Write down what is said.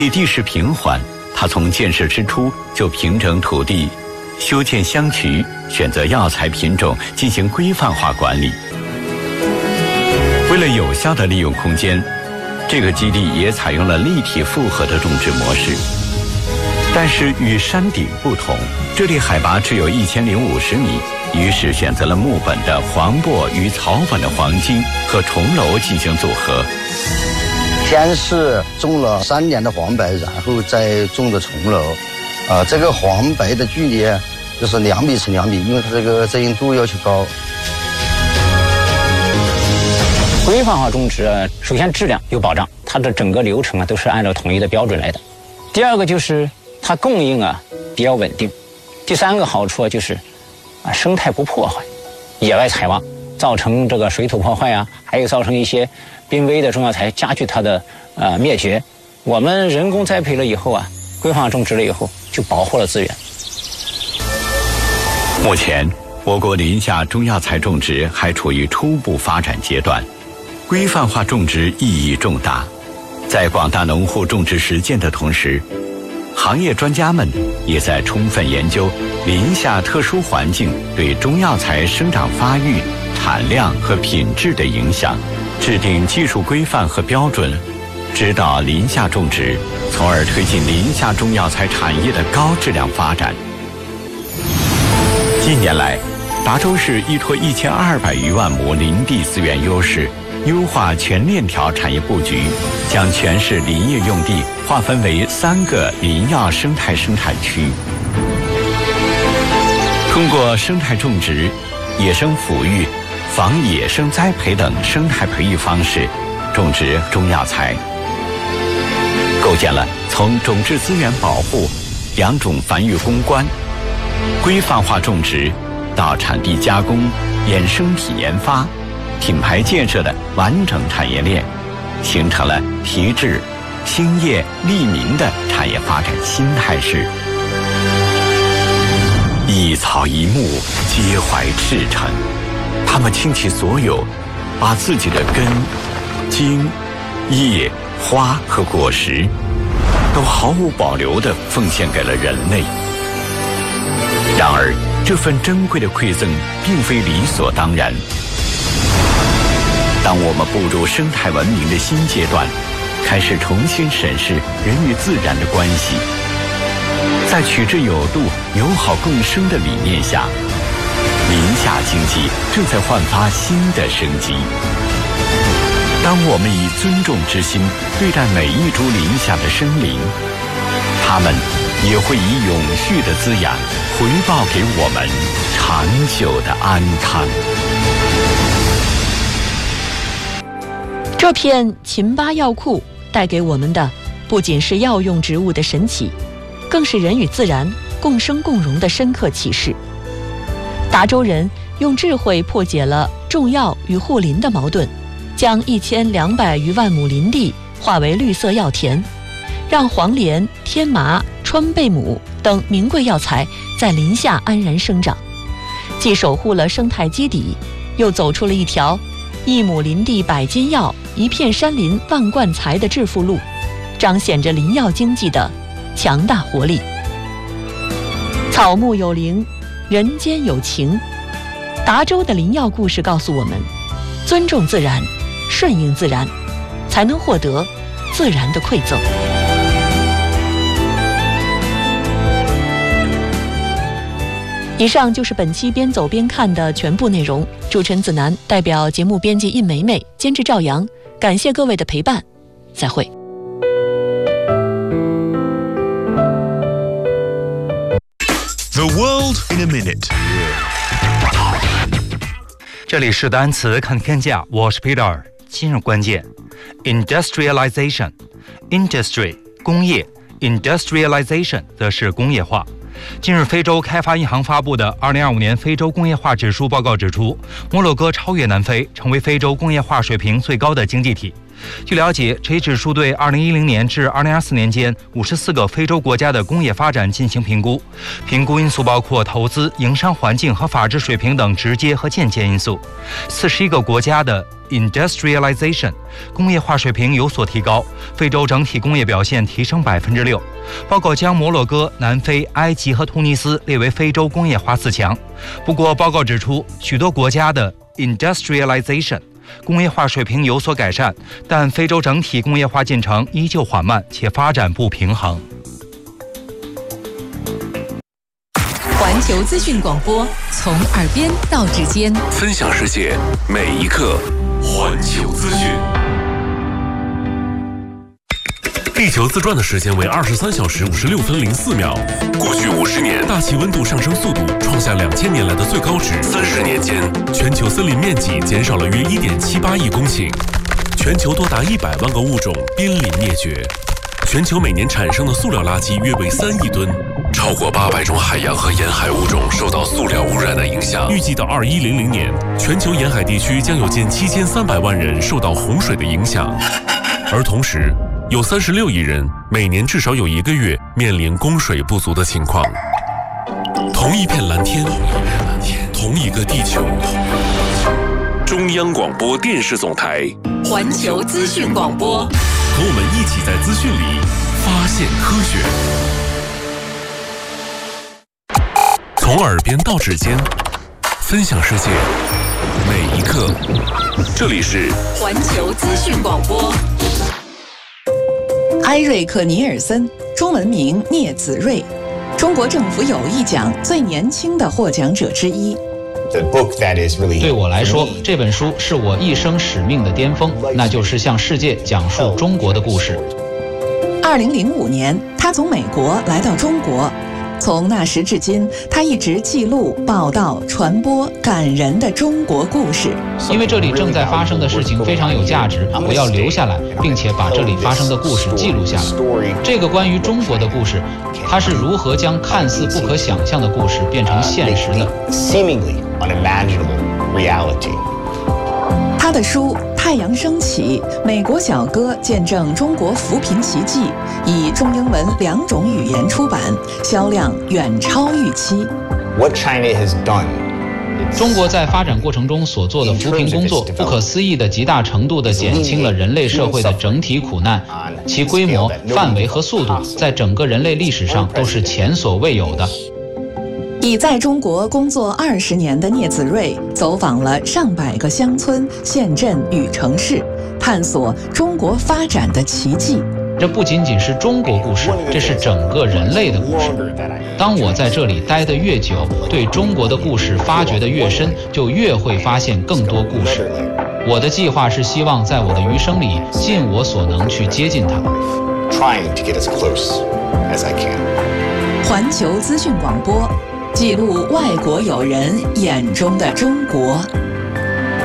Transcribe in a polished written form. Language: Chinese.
地势平缓，他从建设之初就平整土地，修建乡渠，选择药材品种进行规范化管理。为了有效地利用空间，这个基地也采用了立体复合的种植模式。但是与山顶不同，这里海拔只有1050米，于是选择了木本的黄柏与草本的黄金和重楼进行组合。 先是种了3年的黄柏，然后再种的重楼。这个黄柏的距离就是2米乘2米，因为它这个遮阴度要求高。 规范化种植首先质量有保障，它的整个流程都是按照统一的标准来的。第二个就是它供应比较稳定。第3个好处就是生态不破坏，野外采挖造成这个水土破坏还有造成一些濒危的中药材加剧它的灭绝。我们人工栽培了以后规范化种植了以后，就保护了资源。 目前，我国临夏中药材种植还处于初步发展阶段，规范化种植意义重大。在广大农户种植实践的同时，行业专家们也在充分研究临夏特殊环境对中药材生长发育、产量和品质的影响，制定技术规范和标准，指导临夏种植，从而推进临夏中药材产业的高质量发展。近年来，达州市依托1200余万亩林地资源优势，优化全链条产业布局，将全市林业用地划分为3个林药生态生产区。通过生态种植、野生抚育、防野生栽培等生态培育方式种植中药材，构建了从种质资源保护、良种繁育攻关、规范化种植到产地加工、衍生品研发、品牌建设的完整产业链，形成了提质、兴业、利民的产业发展新态势。一草一木皆怀赤诚，他们倾其所有，把自己的根、茎、叶、花和果实都毫无保留地奉献给了人类。然而，这份珍贵的馈赠并非理所当然。当我们步入生态文明的新阶段，开始重新审视人与自然的关系，在取之有度、友好共生的理念下，林夏经济正在焕发新的生机。当我们以尊重之心对待每一株林夏的生灵，它们也会以永续的滋养回报给我们长久的安康。 这片秦巴药库带给我们的不仅是药用植物的神奇，更是人与自然共生共荣的深刻启示。达州人用智慧破解了种药与护林的矛盾，将1200余万亩林地化为绿色药田，让黄连、天麻、川贝母等名贵药材在林夏安然生长，既守护了生态基底，又走出了一条1亩林地100斤药，1片山林万贯财的致富路，彰显着林药经济的强大活力。草木有灵，人间有情。达州的林药故事告诉我们，尊重自然，顺应自然，才能获得自然的馈赠。以上就是本期边走边看的全部内容。主持人子楠代表节目编辑印梅梅，监制赵阳，感谢各位的陪伴，再会。 The world in a minute。 这里是单词看天下，我是 Peter。今日关键 ：industrialization， industry 工业 ，industrialization 则是工业化。近日，非洲开发银行发布的2025年非洲工业化指数报告指出，摩洛哥超越南非，成为非洲工业化水平最高的经济体。 据了解，这一指数对2010年至2024年间54个非洲国家的工业发展进行评估，评估因素包括投资、营商环境和法治水平等直接和间接因素。41个国家的 industrialization 工业化水平有所提高，非洲整体工业表现提升6%，报告将摩洛哥、南非、埃及和突尼斯列为非洲工业化4强。不过，报告指出，许多国家的 industrialization 工业化水平有所改善，但非洲整体工业化进程依旧缓慢且发展不平衡。 环球资讯广播，从耳边到指尖， 分享世界每一刻。环球资讯。地球自转的时间为23小时56分04秒。过去50年，大气温度上升速度创下2000年来的最高值。30年间，全球森林面积减少了约1.78亿公顷，全球多达100万个物种濒临灭绝。全球每年产生的塑料垃圾约为3亿吨，超过800种海洋和沿海物种受到塑料污染的影响。预计到2100年，全球沿海地区将有近7300万人受到洪水的影响，而同时，有36亿人每年至少有1个月面临供水不足的情况。同一片蓝天，同一个地球。中央广播电视总台， 环球资讯广播， 和我们一起在资讯里发现科学。从耳边到指尖，分享世界每一刻。这里是环球资讯广播。 埃瑞克·尼尔森，中文名聂子睿，中国政府友谊奖最年轻的获奖者之一。 对我来说，这本书是我一生使命的巅峰，那就是向世界讲述中国的故事。 2005年，他从美国来到中国，从那时至今，他一直记录、报道、传播感人的中国故事。 因为这里正在发生的事情非常有价值，我要留下来，并且把这里发生的故事记录下来。这个关于中国的故事，它是如何将看似不可想象的故事变成现实的。 他的书《太阳升起》《美国小哥见证中国扶贫奇迹》以中英文2种语言出版，销量远超预期。 中国在发展过程中所做的扶贫工作，不可思议的极大程度地减轻了人类社会的整体苦难，其规模、范围和速度，在整个人类历史上都是前所未有的。 已在中国工作20年的聂子睿走访了上百个乡村、县镇与城市，探索中国发展的奇迹。 这不仅仅是中国故事，这是整个人类的故事。当我在这里待得越久，对中国的故事发掘得越深，就越会发现更多故事。我的计划是希望在我的余生里尽我所能去接近它。 环球资讯广播，记录外国友人眼中的中国。